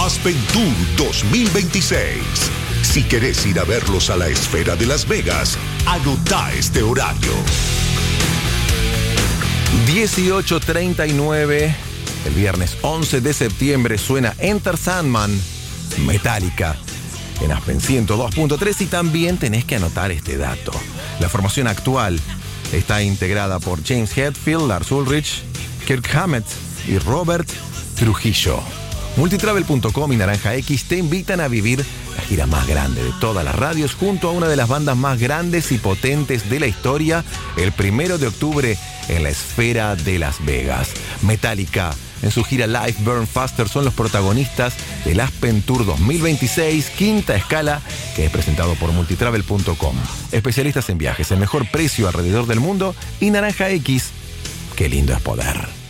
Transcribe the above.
Aspen Tour 2026. Si querés ir a verlos a la Esfera de Las Vegas, anotá este horario. 18:39, el viernes 11 de septiembre suena Enter Sandman, Metallica, en Aspen 102.3, y también tenés que anotar este dato. La formación actual está integrada por James Hetfield, Lars Ulrich, Kirk Hammett y Robert Trujillo. Multitravel.com y Naranja X te invitan a vivir la gira más grande de todas las radios junto a una de las bandas más grandes y potentes de la historia el 1 de octubre en la Esfera de Las Vegas. Metallica, en su gira Live Burn Faster, son los protagonistas del Aspen Tour 2026, quinta escala, que es presentado por Multitravel.com. Especialistas en viajes, el mejor precio alrededor del mundo, y Naranja X. Qué lindo es poder.